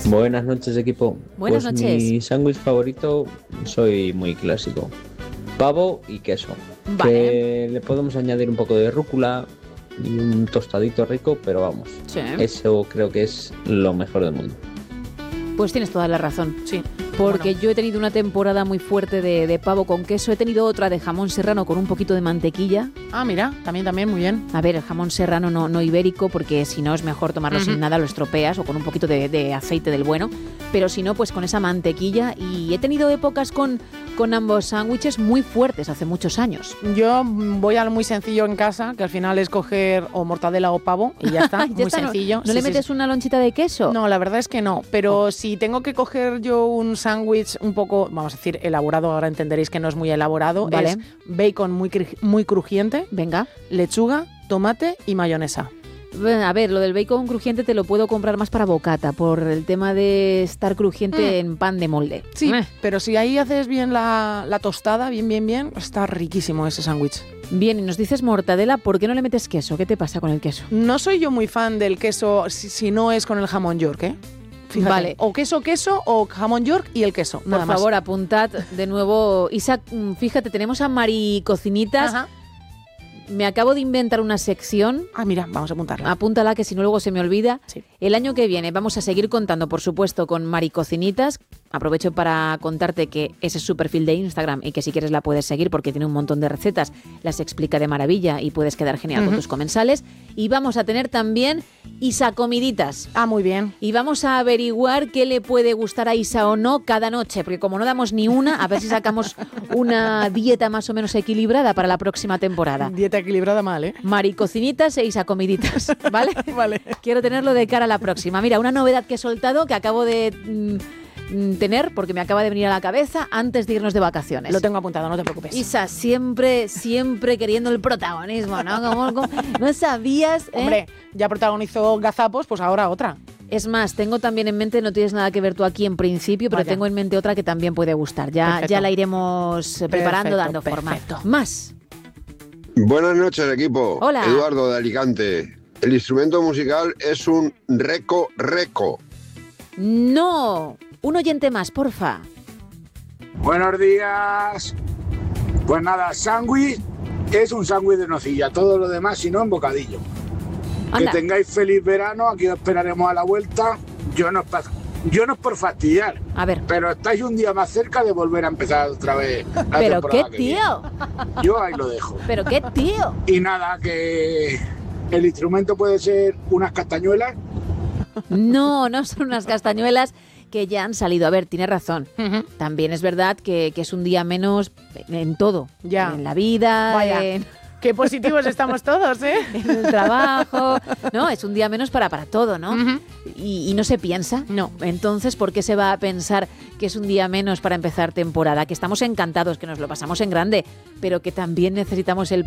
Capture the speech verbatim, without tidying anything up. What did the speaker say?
Buenas noches, equipo. Buenas pues noches. Mi sándwich favorito, soy muy clásico. Pavo y queso. Vale. Que le podemos añadir un poco de rúcula y un tostadito rico, pero vamos, Sí. eso creo que es lo mejor del mundo. Pues tienes toda la razón. Sí. Porque Bueno. yo he tenido una temporada muy fuerte de, de pavo con queso. He tenido otra de jamón serrano con un poquito de mantequilla. Ah, mira, también, también, muy bien. A ver, el jamón serrano no, no ibérico, porque si no es mejor tomarlo Ujú. sin nada, lo estropeas, o con un poquito de, de aceite del bueno. Pero si no, pues con esa mantequilla. Y he tenido épocas con, con ambos sándwiches muy fuertes hace muchos años. Yo mm, voy al muy sencillo en casa, que al final es coger o mortadela o pavo y ya está, Ya muy está, ¿no- sencillo. ¿No, Sí, le sí, metes sí. una lonchita de queso? No, la verdad es que no, pero si tengo que coger yo un sándwich un poco, vamos a decir, elaborado, ahora entenderéis que no es muy elaborado, Vale. es bacon muy, cri- muy crujiente, Venga. lechuga, tomate y mayonesa. Bueno, a ver, lo del bacon crujiente te lo puedo comprar más para bocata, por el tema de estar crujiente en pan de molde. Sí, Eh. pero si ahí haces bien la, la tostada, bien, bien, bien, está riquísimo ese sándwich. Bien, y nos dices mortadela, ¿por qué no le metes queso? ¿Qué te pasa con el queso? No soy yo muy fan del queso si, si no es con el jamón York, ¿eh? Fíjate. Vale. O queso, queso, o jamón York y el queso. Por nada más. favor, apuntad de nuevo. Isa, mm, fíjate, tenemos a Mari Cocinitas. Ajá. Me acabo de inventar una sección. Ah, mira, vamos a apuntarla. Apúntala, que si no luego se me olvida. Sí. El año que viene vamos a seguir contando, por supuesto, con Mari Cocinitas. Aprovecho para contarte que ese es su perfil de Instagram y que si quieres la puedes seguir porque tiene un montón de recetas, las explica de maravilla y puedes quedar genial Ujú. con tus comensales. Y vamos a tener también Isa Comiditas. Ah, muy bien. Y vamos a averiguar qué le puede gustar a Isa o no cada noche, porque como no damos ni una, a ver si sacamos una dieta más o menos equilibrada para la próxima temporada. Dieta equilibrada mal, ¿eh? Mari Cocinitas e Isa Comiditas, ¿vale? Vale. Quiero tenerlo de cara a la próxima. Mira, una novedad que he soltado, que acabo de mm, mm, tener, porque me acaba de venir a la cabeza antes de irnos de vacaciones. Lo tengo apuntado, no te preocupes. Isa, siempre, siempre queriendo el protagonismo, ¿no? Como, como- no sabías, ¿eh? Hombre, ya protagonizó Gazapos, pues ahora otra. Es más, tengo también en mente, no tienes nada que ver tú aquí en principio, pero Vaya. tengo en mente otra que también puede gustar. Ya, Perfecto. ya la iremos eh, preparando, Perfecto, dando perfecto. forma. Más. Buenas noches, equipo. Hola. Eduardo de Alicante. El instrumento musical es un reco reco. No. Un oyente más, porfa. Buenos días. Pues nada, sándwich es un sándwich de nocilla, todo lo demás, si no, en bocadillo. Anda. Que tengáis feliz verano, aquí os esperaremos a la vuelta. Yo no es, pa- yo no es por fastidiar, A ver. pero estáis un día más cerca de volver a empezar otra vez la Pero qué temporada que tío. viene. Yo ahí lo dejo. Pero qué tío. Y nada, que el instrumento puede ser unas castañuelas. No, no son unas castañuelas que ya han salido. A ver, tiene razón. Ujú. También es verdad que, que es un día menos en todo. Ya. En la vida, Vaya. en, Qué positivos estamos todos, ¿eh? en el trabajo. No, es un día menos para, para todo, ¿no? Ujú. y, y no se piensa. No. Entonces, ¿por qué se va a pensar que es un día menos para empezar temporada? Que estamos encantados, que nos lo pasamos en grande, pero que también necesitamos el